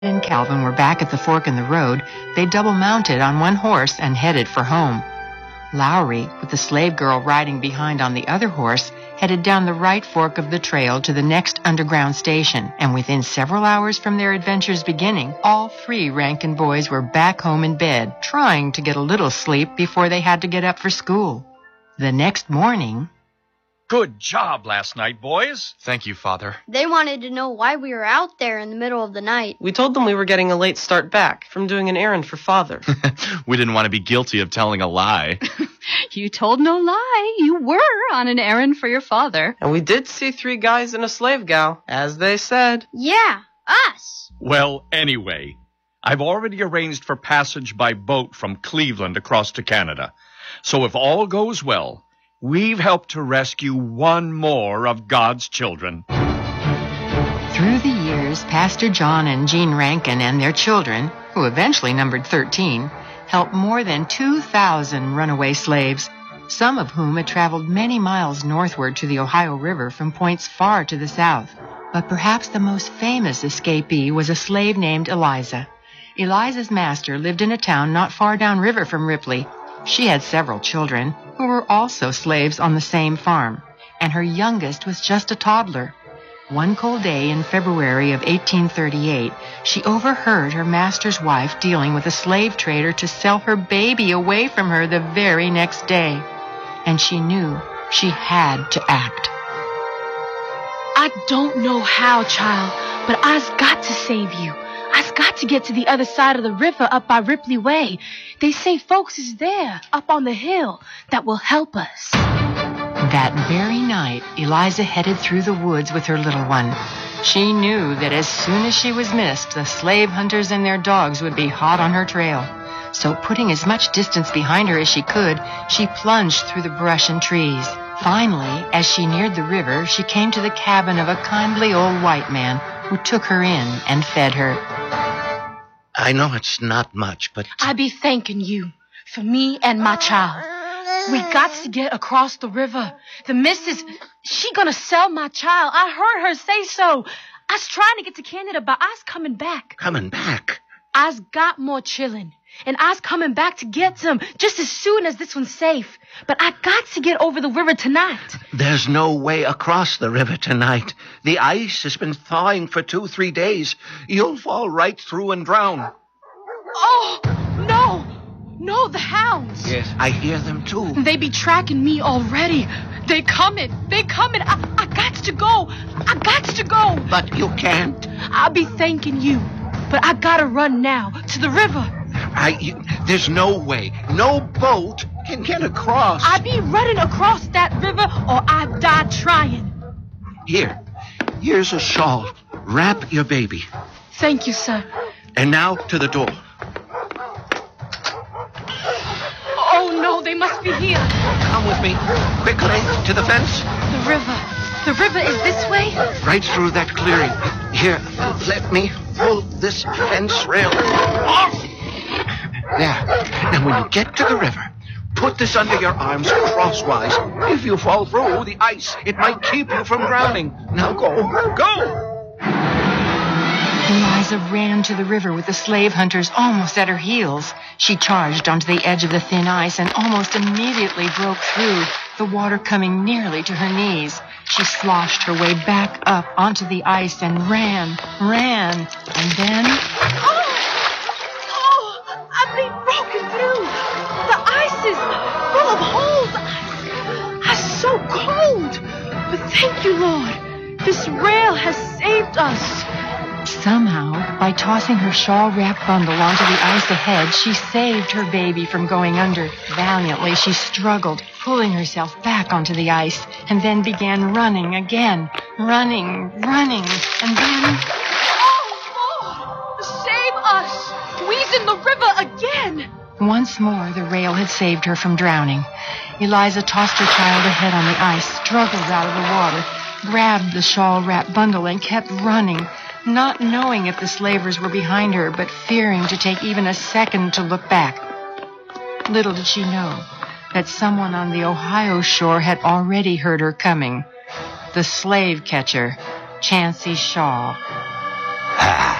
and Calvin were back at the fork in the road, they double-mounted on one horse and headed for home. Lowry, with the slave girl riding behind on the other horse, headed down the right fork of the trail to the next underground station, and within several hours from their adventure's beginning, all three Rankin boys were back home in bed, trying to get a little sleep before they had to get up for school. The next morning... Good job last night, boys. Thank you, Father. They wanted to know why we were out there in the middle of the night. We told them we were getting a late start back from doing an errand for Father. We didn't want to be guilty of telling a lie. You told no lie. You were on an errand for your father. And we did see 3 guys and a slave gal, as they said. Yeah, us. Well, anyway, I've already arranged for passage by boat from Cleveland across to Canada. So if all goes well, we've helped to rescue one more of God's children. Through the years, Pastor John and Jean Rankin and their children, who eventually numbered 13, helped more than 2,000 runaway slaves, some of whom had traveled many miles northward to the Ohio River from points far to the south. But perhaps the most famous escapee was a slave named Eliza. Eliza's master lived in a town not far downriver from Ripley. She had several children, who were also slaves on the same farm, and her youngest was just a toddler. One cold day in February of 1838, she overheard her master's wife dealing with a slave trader to sell her baby away from her the very next day. And she knew she had to act. I don't know how, child, but I's got to save you. I's got to get to the other side of the river up by Ripley Way. They say folks is there, up on the hill, that will help us. That very night, Eliza headed through the woods with her little one. She knew that as soon as she was missed, the slave hunters and their dogs would be hot on her trail. So putting as much distance behind her as she could, she plunged through the brush and trees. Finally, as she neared the river, she came to the cabin of a kindly old white man who took her in and fed her. I know it's not much, but... I be thanking you for me and my child. We got to get across the river. The missus, she gonna sell my child. I heard her say so. I's trying to get to Canada, but I's coming back. Coming back? I's got more chillin', and I's coming back to get some just as soon as this one's safe. But I got to get over the river tonight. There's no way across the river tonight. The ice has been thawing for 2-3 days. You'll fall right through and drown. Oh, no. No, the hounds. Yes, I hear them too. They be tracking me already. They coming. I got to go. I got to go. But you can't. I'll be thanking you. But I gotta run now to the river. There's no way. No boat can get across. I be running across that river or I die trying. Here's a shawl. Wrap your baby. Thank you, sir. And now to the door. Oh, no, they must be here. Come with me. Quickly, to the fence. The river is this way? Right through that clearing. Here, let me pull this fence rail off. There. Now, when you get to the river, put this under your arms crosswise. If you fall through the ice, it might keep you from drowning. Now go. Go! Eliza ran to the river with the slave hunters almost at her heels. She charged onto the edge of the thin ice and almost immediately broke through, the water coming nearly to her knees. She sloshed her way back up onto the ice and ran, and then... I've been broken through. The ice is full of holes. I'm so cold. But thank you, Lord. This rail has saved us. Somehow, by tossing her shawl-wrapped bundle onto the ice ahead, she saved her baby from going under. Valiantly, she struggled, pulling herself back onto the ice, and then began running again. Running, and then... Oh, Lord! Save us! We's in the river again! Once more, the rail had saved her from drowning. Eliza tossed her child ahead on the ice, struggled out of the water, grabbed the shawl-wrapped bundle, and kept running, not knowing if the slavers were behind her, but fearing to take even a second to look back. Little did she know that someone on the Ohio shore had already heard her coming. The slave catcher, Chancey Shaw.